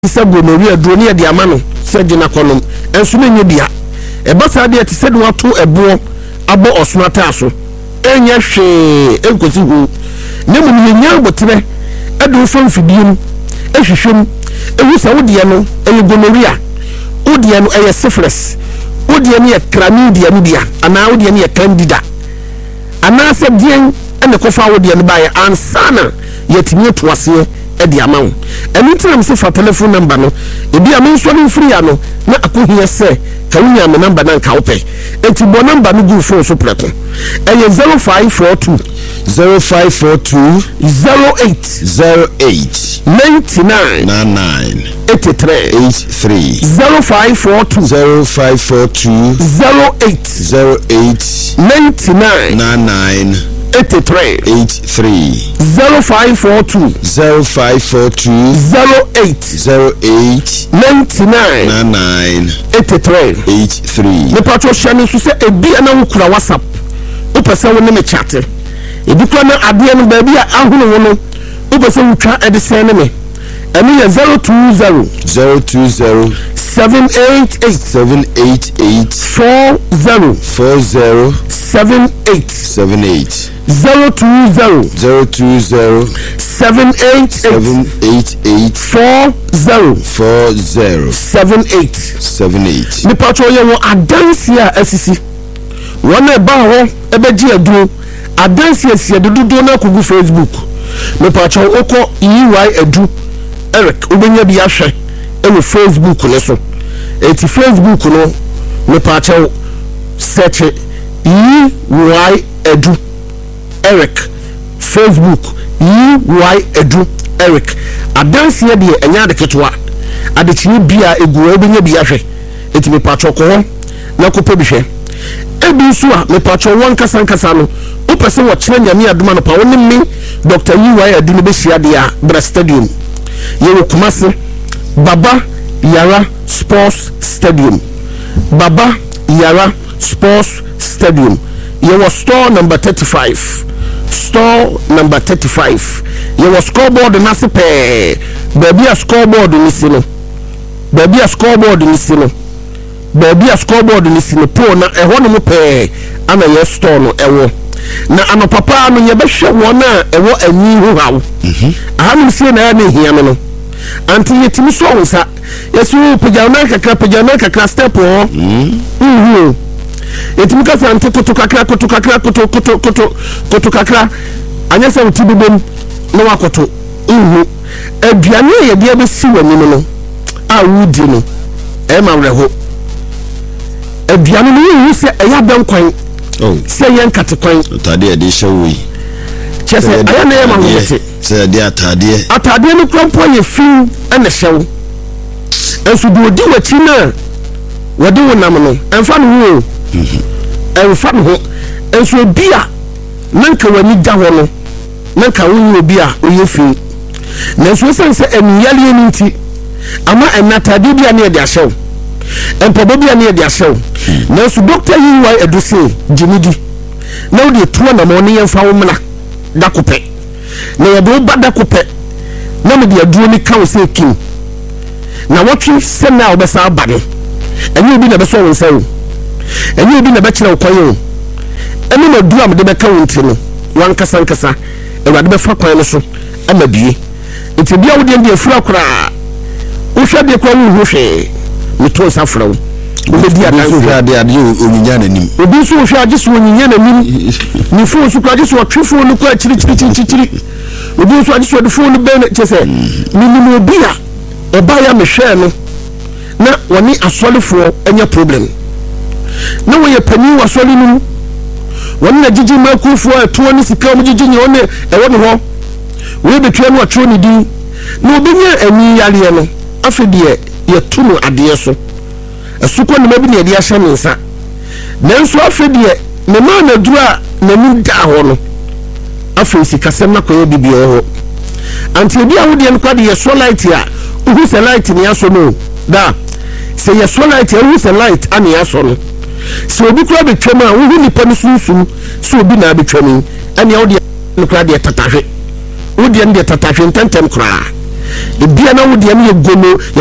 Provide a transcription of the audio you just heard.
Isa gonorrhea drone ya dia mano se gina konom enso na nye dia e basa dia te se no ato ebo abo osmata aso enya hwe enkosi hu ne mu nyanya botere edu fam fidiem ehwehwem ewusa wodie no eye gonorrhea wodie no eye syphilis wodie no ye chlamydia no dia ana wodie no ye candida ana se dien ene kofa wodie no baye ansana yetimi toase edi amawo eni tram se fa telephone number no ebi am nso no free ano na akohia se ka wunya me number na nka wope enti bo number no go phone so preto eye 0542 08 99 83 0542 08 99 83 0542 08 99 83 me patro shane so se ebi na wukura WhatsApp o pese wo ne me chat ebi kwa na ade no ba bi a ahunu wo no o pese wutwa edisen ne me eni ye 020 788 40 78 020 788 40 78 ni patro ye wo adansi a asisi wona ba ho ebeji adu adansi asia dudu na kugu Facebook ni patro oko EY edu Eric obenya bi ahwe e Facebook ne so eti Facebook no ni patro search EY edu Eric Facebook EY edu Eric adansi ye de enya de ketwa adechini bia egu obenya bi ahwe eti me patro ko ho na ko pebihwe ebi so a me patro won kasa no o pese wo kire nyame adoma no pa woni mi Dr. EY edu ne be hia de a Bra Stadium ye wo Kumasi Baba Yara Sports Stadium Baba Yara Sports Stadium ye was store number 35 ye was scoreboard na se pe baby a scoreboard ni sino po na e hono mo pe ana ye store no ewo na ano papa no ye behwe wona ewo ani hu hawo ahanu se na na hia no anti yetimi so wonsa yesu pejana kakra step ho yetimi ka sante kutu kakra anya se utibibem no wakoto aduane ye de abesi wani no a wudi no e ma wreho aduane no yi se eya benkwan se yen katekwan atade e de hyewi chese aya na ye ma wote se de atade no krompo ye fin ene hyew enso do di wachi na wode wonam no emfa no wo emfa no enso bia nanka wani da ho no nanka woni obi a oyefi na so sense eniyale enti ama enatade bia na e de ahyew empobo bia na e de ahyew na so Dr. EY eduse jimidi na wo de tuo na mo ne yemfa wo mna dakope na ye do badakope na me de aduo ni kawo se kim na wotwe se na obesa aba no enye obi na beso wo nsawo enye obi na be kire okoyo ene na du am de be kawo nti no wan kasa ewade be fa kwan no so amabie nti bia wo de ndi afura kora wo hwe de kwa wo hwe meto safra wo di adansi ade onyinya nanim obi so hwe age so onyinya nanim ni fo so kwa age so twefo no kwa chiri obi so age so de fo no be chese ni obi a eba ya mehwe no na woni asolefo enya problem na wo ye pani wasoli no woni na jiji makufo eto ni sika mu jiji nyone ewo ne ho we betwe no atro ni din na obinya ani yale no afedie ye tunu ade so asuko ne mabi ne ade ahye mensa nanso afedie ne ma na dura na ni da ho no afi sika sem na koye bibi ho anti obi a wode en kwade ye so light a uhu se light ne aso no da se ye so light uhu se light ani aso no so obi kura betwam a uhu nipa no sunsun so obi na betwam ani a wode no kwade tatahwe wode en de tatahwe ntentem kura ebia na wo de am ye gono